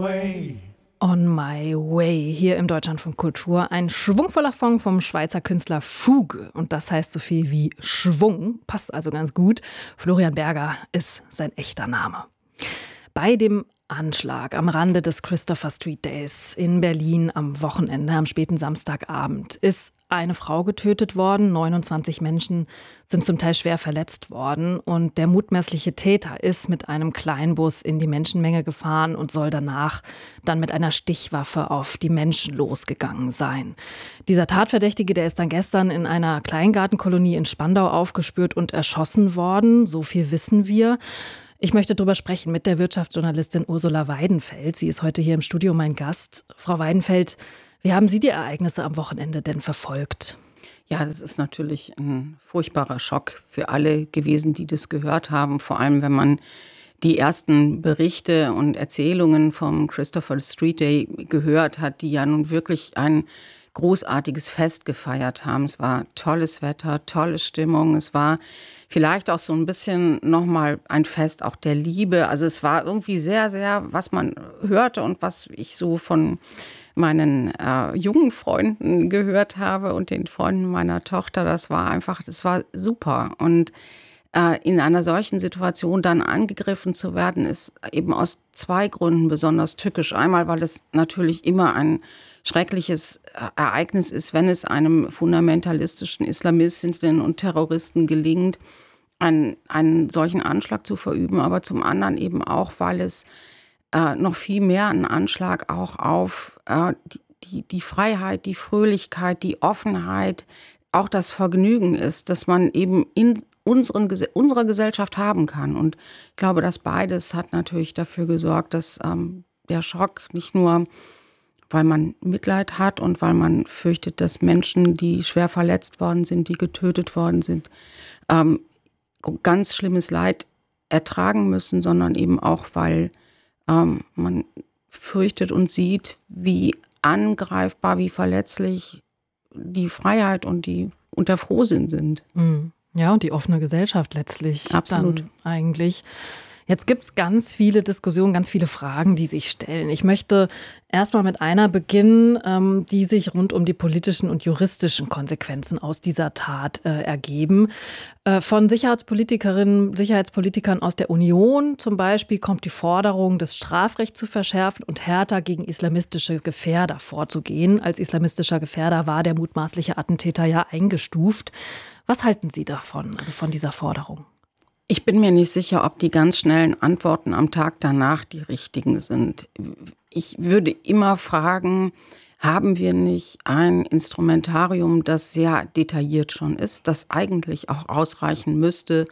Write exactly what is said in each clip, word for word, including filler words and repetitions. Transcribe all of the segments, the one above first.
way. On My Way, hier im Deutschlandfunk Kultur. Ein schwungvoller Song vom Schweizer Künstler Fuge. Und das heißt so viel wie Schwung. Passt also ganz gut. Florian Berger ist sein echter Name. Bei dem Anschlag am Rande des Christopher Street Days in Berlin am Wochenende, am späten Samstagabend, ist eine Frau getötet worden. neunundzwanzig Menschen sind zum Teil schwer verletzt worden. Und der mutmaßliche Täter ist mit einem Kleinbus in die Menschenmenge gefahren und soll danach dann mit einer Stichwaffe auf die Menschen losgegangen sein. Dieser Tatverdächtige, der ist dann gestern in einer Kleingartenkolonie in Spandau aufgespürt und erschossen worden. So viel wissen wir. Ich möchte darüber sprechen mit der Wirtschaftsjournalistin Ursula Weidenfeld. Sie ist heute hier im Studio mein Gast. Frau Weidenfeld, wie haben Sie die Ereignisse am Wochenende denn verfolgt? Ja, das ist natürlich ein furchtbarer Schock für alle gewesen, die das gehört haben. Vor allem, wenn man die ersten Berichte und Erzählungen vom Christopher Street Day gehört hat, die ja nun wirklich ein großartiges Fest gefeiert haben. Es war tolles Wetter, tolle Stimmung. Es war vielleicht auch so ein bisschen nochmal ein Fest auch der Liebe. Also es war irgendwie sehr, sehr, was man hörte und was ich so von meinen äh, jungen Freunden gehört habe und den Freunden meiner Tochter. Das war einfach, das war super. Und äh, in einer solchen Situation dann angegriffen zu werden, ist eben aus zwei Gründen besonders tückisch. Einmal, weil es natürlich immer ein schreckliches Ereignis ist, wenn es einem fundamentalistischen Islamistinnen und Terroristen gelingt, einen, einen solchen Anschlag zu verüben. Aber zum anderen eben auch, weil es äh, noch viel mehr ein Anschlag auch auf äh, die, die, die Freiheit, die Fröhlichkeit, die Offenheit, auch das Vergnügen ist, dass man eben in unseren, unserer Gesellschaft haben kann. Und ich glaube, dass beides hat natürlich dafür gesorgt, dass ähm, der Schock nicht nur, weil man Mitleid hat und weil man fürchtet, dass Menschen, die schwer verletzt worden sind, die getötet worden sind, ähm, ganz schlimmes Leid ertragen müssen, sondern eben auch, weil ähm, man fürchtet und sieht, wie angreifbar, wie verletzlich die Freiheit und, die, und der Frohsinn sind. Ja, und die offene Gesellschaft letztlich. Absolut. Dann eigentlich. Jetzt gibt es ganz viele Diskussionen, ganz viele Fragen, die sich stellen. Ich möchte erstmal mit einer beginnen, ähm, die sich rund um die politischen und juristischen Konsequenzen aus dieser Tat äh, ergeben. Äh, von Sicherheitspolitikerinnen, Sicherheitspolitikern aus der Union zum Beispiel kommt die Forderung, das Strafrecht zu verschärfen und härter gegen islamistische Gefährder vorzugehen. Als islamistischer Gefährder war der mutmaßliche Attentäter ja eingestuft. Was halten Sie davon, also von dieser Forderung? Ich bin mir nicht sicher, ob die ganz schnellen Antworten am Tag danach die richtigen sind. Ich würde immer fragen, haben wir nicht ein Instrumentarium, das sehr detailliert schon ist, das eigentlich auch ausreichen müsste,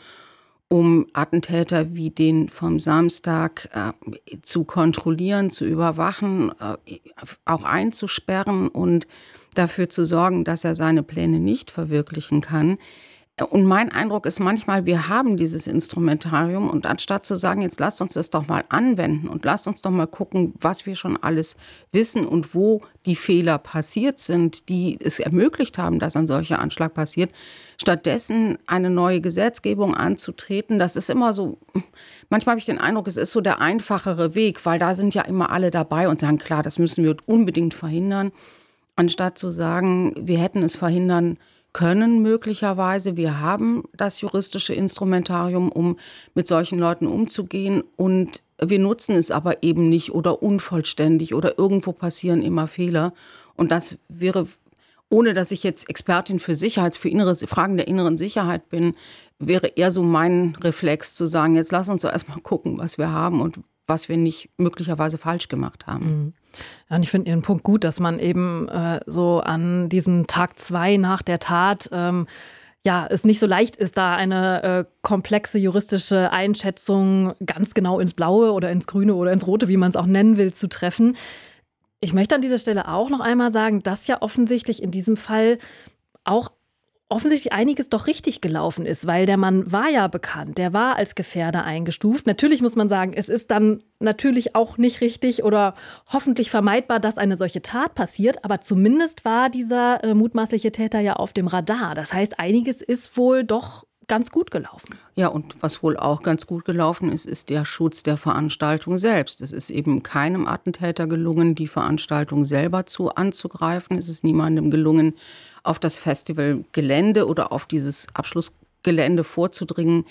um Attentäter wie den vom Samstag äh, zu kontrollieren, zu überwachen, äh, auch einzusperren und dafür zu sorgen, dass er seine Pläne nicht verwirklichen kann. Und mein Eindruck ist manchmal, wir haben dieses Instrumentarium und anstatt zu sagen, jetzt lasst uns das doch mal anwenden und lasst uns doch mal gucken, was wir schon alles wissen und wo die Fehler passiert sind, die es ermöglicht haben, dass ein solcher Anschlag passiert, stattdessen eine neue Gesetzgebung anzutreten. Das ist immer so, manchmal habe ich den Eindruck, es ist so der einfachere Weg, weil da sind ja immer alle dabei und sagen, klar, das müssen wir unbedingt verhindern, anstatt zu sagen, wir hätten es verhindern können möglicherweise. Wir haben das juristische Instrumentarium, um mit solchen Leuten umzugehen und wir nutzen es aber eben nicht oder unvollständig oder irgendwo passieren immer Fehler. Und das wäre, ohne dass ich jetzt Expertin für Sicherheit, für innere Fragen der inneren Sicherheit bin, wäre eher so mein Reflex zu sagen, jetzt lass uns doch erstmal gucken, was wir haben und was wir nicht möglicherweise falsch gemacht haben. Mhm. Ja, und ich finde Ihren Punkt gut, dass man eben äh, so an diesem Tag zwei nach der Tat ähm, ja, es nicht so leicht ist, da eine äh, komplexe juristische Einschätzung ganz genau ins Blaue oder ins Grüne oder ins Rote, wie man es auch nennen will, zu treffen. Ich möchte an dieser Stelle auch noch einmal sagen, dass ja offensichtlich in diesem Fall auch offensichtlich einiges doch richtig gelaufen ist, weil der Mann war ja bekannt, der war als Gefährder eingestuft. Natürlich muss man sagen, es ist dann natürlich auch nicht richtig oder hoffentlich vermeidbar, dass eine solche Tat passiert, aber zumindest war dieser äh, mutmaßliche Täter ja auf dem Radar. Das heißt, einiges ist wohl doch ganz gut gelaufen. Ja, und was wohl auch ganz gut gelaufen ist, ist der Schutz der Veranstaltung selbst. Es ist eben keinem Attentäter gelungen, die Veranstaltung selber zu anzugreifen. Es ist niemandem gelungen, auf das Festivalgelände oder auf dieses Abschlussgelände vorzudringen.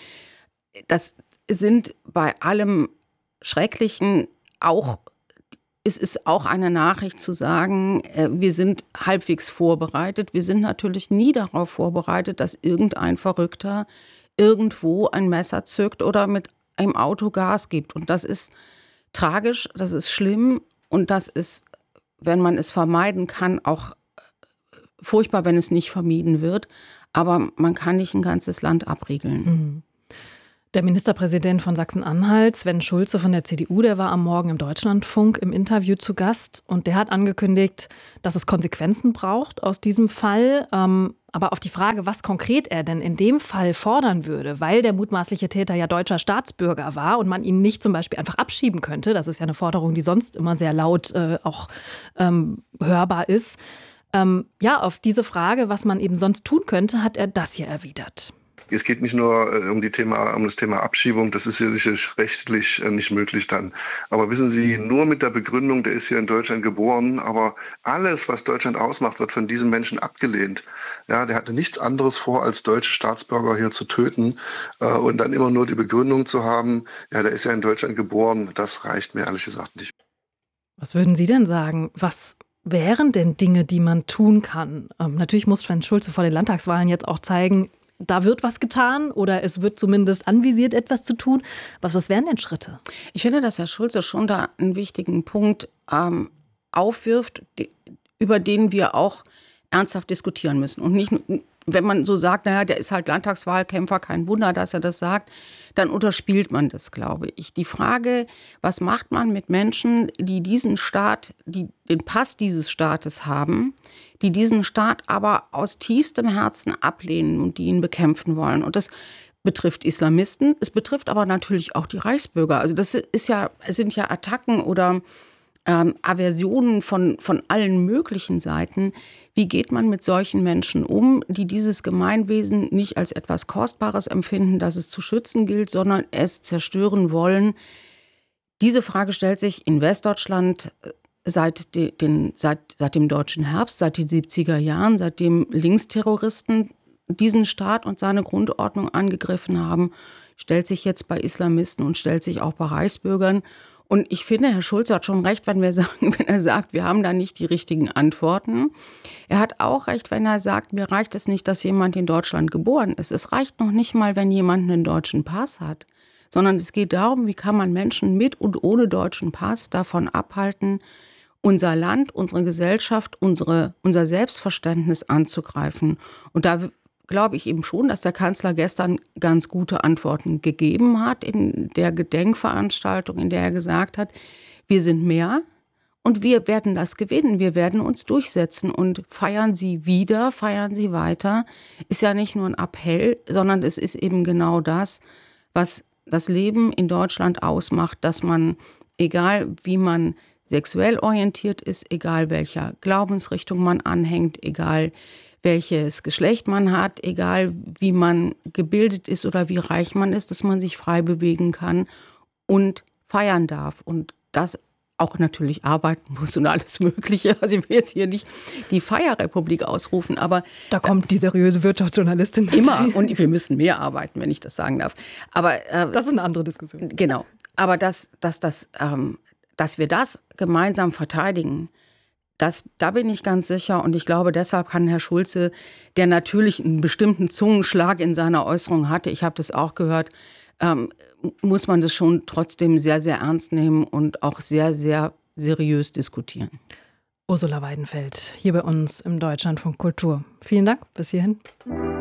Das sind bei allem Schrecklichen auch, es ist auch eine Nachricht zu sagen, wir sind halbwegs vorbereitet. Wir sind natürlich nie darauf vorbereitet, dass irgendein Verrückter irgendwo ein Messer zückt oder mit einem Auto Gas gibt. Und das ist tragisch, das ist schlimm und das ist, wenn man es vermeiden kann, auch furchtbar, wenn es nicht vermieden wird. Aber man kann nicht ein ganzes Land abriegeln. Mhm. Der Ministerpräsident von Sachsen-Anhalt, Sven Schulze von der C D U, der war am Morgen im Deutschlandfunk im Interview zu Gast. Und der hat angekündigt, dass es Konsequenzen braucht aus diesem Fall. Ähm, aber auf die Frage, was konkret er denn in dem Fall fordern würde, weil der mutmaßliche Täter ja deutscher Staatsbürger war und man ihn nicht zum Beispiel einfach abschieben könnte, das ist ja eine Forderung, die sonst immer sehr laut äh, auch ähm, hörbar ist. Ähm, ja, auf diese Frage, was man eben sonst tun könnte, hat er das hier erwidert. Es geht nicht nur äh, um, die Thema, um das Thema Abschiebung, das ist ja sicherlich rechtlich äh, nicht möglich dann. Aber wissen Sie, nur mit der Begründung, der ist hier in Deutschland geboren, aber alles, was Deutschland ausmacht, wird von diesem Menschen abgelehnt. Ja, der hatte nichts anderes vor, als deutsche Staatsbürger hier zu töten äh, und dann immer nur die Begründung zu haben, ja, der ist ja in Deutschland geboren, das reicht mir ehrlich gesagt nicht. Was würden Sie denn sagen? Was wären denn Dinge, die man tun kann? Ähm, natürlich muss Sven Schulze vor den Landtagswahlen jetzt auch zeigen, da wird was getan oder es wird zumindest anvisiert, etwas zu tun. Was, was wären denn Schritte? Ich finde, dass Herr Schulze schon da einen wichtigen Punkt ähm, aufwirft, die, über den wir auch ernsthaft diskutieren müssen. Und nicht, wenn man so sagt, naja, der ist halt Landtagswahlkämpfer, kein Wunder, dass er das sagt, dann unterspielt man das, glaube ich. Die Frage, was macht man mit Menschen, die diesen Staat, die den Pass dieses Staates haben, die diesen Staat aber aus tiefstem Herzen ablehnen und die ihn bekämpfen wollen. Und das betrifft Islamisten, es betrifft aber natürlich auch die Reichsbürger. Also das ist ja, es sind ja Attacken oder ähm, Aversionen von, von allen möglichen Seiten. Wie geht man mit solchen Menschen um, die dieses Gemeinwesen nicht als etwas Kostbares empfinden, das es zu schützen gilt, sondern es zerstören wollen? Diese Frage stellt sich in Westdeutschland Seit, de, den, seit, seit dem deutschen Herbst, seit den siebziger Jahren, seitdem Linksterroristen diesen Staat und seine Grundordnung angegriffen haben, stellt sich jetzt bei Islamisten und stellt sich auch bei Reichsbürgern. Und ich finde, Herr Schulze hat schon recht, wenn wir sagen, wenn er sagt, wir haben da nicht die richtigen Antworten. Er hat auch recht, wenn er sagt, mir reicht es nicht, dass jemand in Deutschland geboren ist. Es reicht noch nicht mal, wenn jemand einen deutschen Pass hat. Sondern es geht darum, wie kann man Menschen mit und ohne deutschen Pass davon abhalten, unser Land, unsere Gesellschaft, unsere, unser Selbstverständnis anzugreifen. Und da glaube ich eben schon, dass der Kanzler gestern ganz gute Antworten gegeben hat in der Gedenkveranstaltung, in der er gesagt hat, wir sind mehr und wir werden das gewinnen. Wir werden uns durchsetzen und feiern Sie wieder, feiern Sie weiter. Ist ja nicht nur ein Appell, sondern es ist eben genau das, was das Leben in Deutschland ausmacht, dass man, egal wie man sexuell orientiert ist, egal welcher Glaubensrichtung man anhängt, egal welches Geschlecht man hat, egal wie man gebildet ist oder wie reich man ist, dass man sich frei bewegen kann und feiern darf. Und das auch natürlich arbeiten muss und alles Mögliche. Also ich will jetzt hier nicht die Feierrepublik ausrufen, aber da kommt die seriöse Wirtschaftsjournalistin immer. Und wir müssen mehr arbeiten, wenn ich das sagen darf. Aber äh, das ist eine andere Diskussion. Genau. Aber dass, dass, dass, ähm, dass wir das gemeinsam verteidigen, das, da bin ich ganz sicher. Und ich glaube, deshalb kann Herr Schulze, der natürlich einen bestimmten Zungenschlag in seiner Äußerung hatte, ich habe das auch gehört, ähm, muss man das schon trotzdem sehr, sehr ernst nehmen und auch sehr, sehr seriös diskutieren. Ursula Weidenfeld, hier bei uns im Deutschlandfunk Kultur. Vielen Dank, bis hierhin.